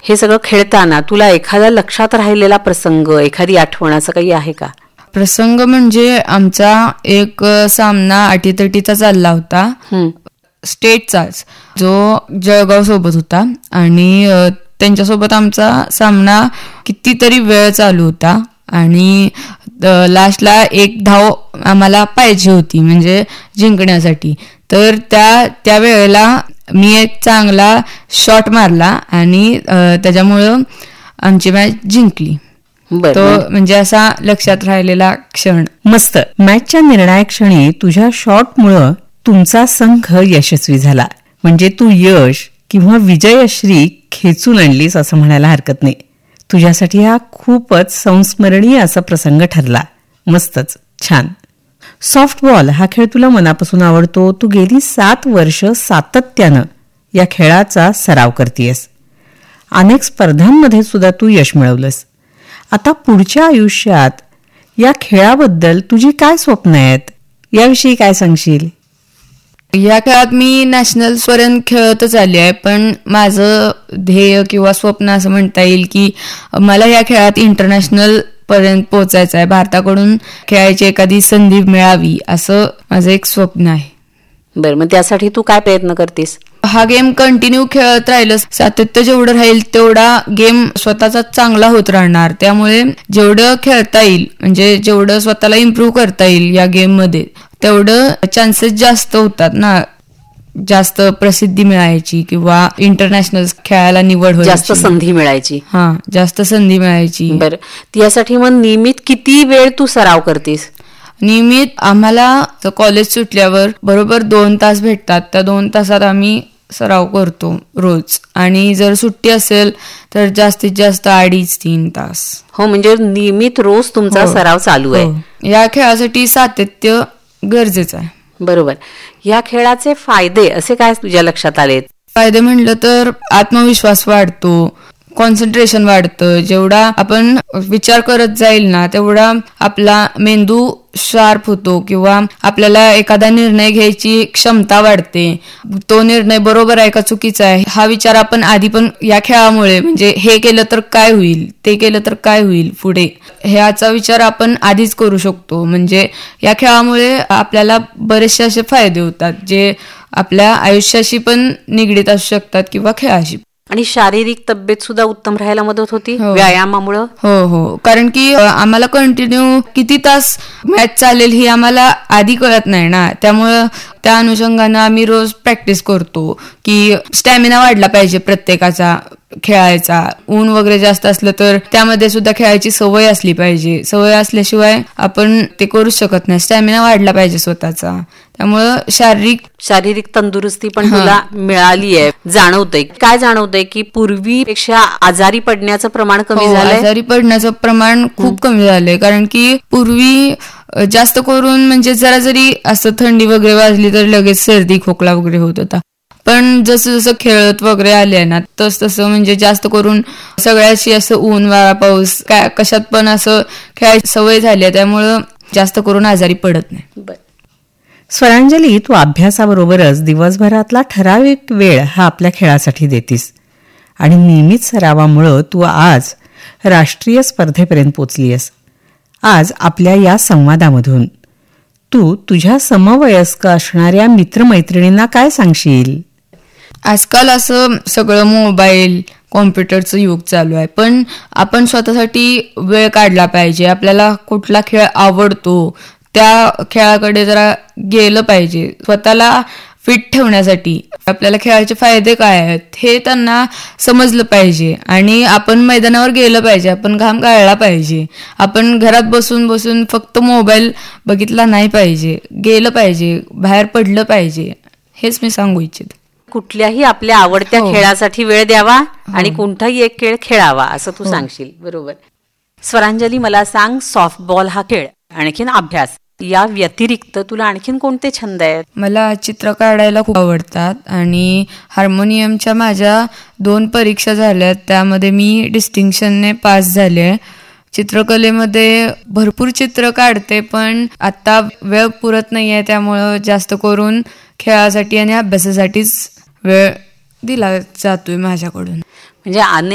हे सगळं खेळताना तुला एखादा लक्षात राहिलेला प्रसंग, एखादी आठवण असं काही आहे का? प्रसंग म्हणजे आमचा एक सामना अटीतटीचा चालला होता, स्टेटचाच, जो जळगाव सोबत होता. आणि त्यांच्यासोबत आमचा सामना कितीतरी वेळ चालू होता आणि लास्टला एक धाव आम्हाला पाहिजे होती म्हणजे जिंकण्यासाठी. तर त्या वेळेला मी एक चांगला शॉट मारला आणि त्याच्यामुळं आमची मॅच जिंकली. तो म्हणजे असा लक्षात राहिलेला क्षण. मस्त. मॅचच्या निर्णायक क्षणी तुझ्या शॉटमुळं तुमचा संघ यशस्वी झाला, म्हणजे तू यश किंवा विजयश्री खेचून आणलीस असं म्हणायला हरकत नाही. तुझ्यासाठी हा खूपच संस्मरणीय असा प्रसंग ठरला. मस्तच, छान. सॉफ्टबॉल हा खेळ तुला मनापासून आवडतो. तू गेली 7 वर्ष सातत्यानं या खेळाचा सराव करतेयस. अनेक स्पर्धांमध्ये सुद्धा तू यश मिळवलंस. आता पुढच्या आयुष्यात या खेळाबद्दल तुझी काय स्वप्न आहेत, याविषयी काय सांगशील? या खेळात मी नॅशनल्स पर्यंत खेळतच आली आहे, पण माझं ध्येय किंवा स्वप्न असं म्हणता येईल की मला या खेळात इंटरनॅशनल पर्यंत पोहोचायचं आहे. भारताकडून खेळायची एखादी संधी मिळावी असं माझं एक स्वप्न आहे. बरं, मग त्यासाठी तू काय प्रयत्न करतेस? हा गेम कंटिन्यू खेळत राहिलं, सातत्य जेवढं राहील तेवढा गेम स्वतःचा चांगला होत राहणार. त्यामुळे जेवढं खेळता येईल, म्हणजे जेवढं स्वतःला इम्प्रूव्ह करता येईल या गेम मध्ये, तेवढं चान्सेस जास्त होतात ना, जास्त प्रसिद्धी मिळायची किंवा इंटरनॅशनल खेळायला निवड व्हायची, जास्त संधी मिळायची. जास्त संधी मिळायची. बरं, त्यासाठी मग नियमित किती वेळ तू सराव करतेस? नियमित आम्हाला कॉलेज सुटल्यावर बरोबर 2 तास भेटतात. त्या 2 तासात आम्ही सराव करतो रोज. आणि जर सुट्टी असेल तर जास्तीत जास्त 2.5-3 तास. हो, म्हणजे नियमित रोज तुमचा सराव चालू आहे. या खेळासाठी सातत्य गरजेचं आहे. बरोबर. या खेळाचे फायदे असे काय तुझ्या लक्षात आलेत? फायदे म्हणलं तर आत्मविश्वास वाढतो, कॉन्सन्ट्रेशन वाढतं. जेवढा आपण विचार करत जाईल ना तेवढा आपला मेंदू शार्प होतो किंवा आपल्याला एखादा निर्णय घ्यायची क्षमता वाढते. तो निर्णय बरोबर आहे का चुकीचा आहे हा विचार आपण आधी पण या खेळामुळे, म्हणजे हे केलं तर काय होईल, ते केलं तर काय होईल पुढे, ह्याचा विचार आपण आधीच करू शकतो. म्हणजे या खेळामुळे आपल्याला बरेचसे असे फायदे होतात जे आपल्या आयुष्याशी पण निगडीत असू शकतात किंवा खेळाशी. आणि शारीरिक तब्येत सुद्धा उत्तम राहायला मदत होती व्यायामामुळं. हो, कारण की आम्हाला कंटिन्यू किती तास मॅच चालेल ही आम्हाला आधी कळत नाही ना. त्यामुळं त्या अनुषंगानं आम्ही रोज प्रॅक्टिस करतो की स्टॅमिना वाढला पाहिजे प्रत्येकाचा खेळायचा. ऊन वगैरे जास्त असलं तर त्यामध्ये सुद्धा खेळायची सवय असली पाहिजे. सवय असल्याशिवाय आपण ते करू शकत नाही. स्टॅमिना वाढला पाहिजे स्वतःचा. त्यामुळं शारीरिक तंदुरुस्ती पण तुला मिळाली आहे. जाणवतंय काय? जाणवतंय की पूर्वीपेक्षा आजारी पडण्याचं प्रमाण कमी झालंय. आजारी पडण्याचं प्रमाण खूप कमी झालंय. कारण की पूर्वी जास्त करून म्हणजे जरा जरी असं थंडी वगैरे वाजली तर लगेच सर्दी खोकला वगैरे होत होता. पण जसं जसं खेळत वगैरे आले ना तसं म्हणजे जास्त करून सगळ्याशी असं ऊन वारा पाऊस काय कशात पण असं खेळायची सवय झाली आहे. त्यामुळं जास्त करून आजारी पडत नाही. स्वरांजली, तू अभ्यासाबरोबरच दिवसभरातला ठराविक वेळ हा आपल्या खेळासाठी देतीस आणि नियमित सरावामुळं तू आज राष्ट्रीय स्पर्धेपर्यंत पोचलीयस. आज आपल्या या संवादामधून तू तुझ्या समवयस्क असणाऱ्या मित्रमैत्रिणींना काय सांगशील? आजकाल असं सगळं मोबाईल कॉम्प्युटरचं युग चालू आहे, पण आपण स्वतःसाठी वेळ काढला पाहिजे. आपल्याला कुठला खेळ आवडतो त्या खेळाकडे जरा गेलं पाहिजे. स्वतःला फिट ठेवण्यासाठी आपल्याला खेळाचे फायदे काय आहेत हे त्यांना समजलं पाहिजे आणि आपण मैदानावर गेलं पाहिजे. आपण घाम गाळला पाहिजे. आपण घरात बसून बसून फक्त मोबाईल बघितला नाही पाहिजे. गेलं पाहिजे, बाहेर पडलं पाहिजे, हेच मी सांगू इच्छिते. कुठल्याही आपल्या आवडत्या खेळासाठी वेळ द्यावा आणि कोणताही एक खेळ खेळावा असं तू सांगशील. बरोबर. स्वरांजली, मला सांग, सॉफ्टबॉल हा खेळ आणखीन अभ्यास या व्यतिरिक्त तुला आणखीन कोणते छंद आहेत? मला चित्र काढायला खूप आवडतात आणि हार्मोनियमच्या माझ्या 2 परीक्षा झाल्यात, त्यामध्ये मी डिस्टिंक्शनने पास झाले. चित्रकलेमध्ये भरपूर चित्र काढते, पण आता वेळ पुरत नाहीये. त्यामुळं जास्त करून खेळासाठी आणि अभ्यासासाठीच वेळ दिला जातोय माझ्याकडून. म्हणजे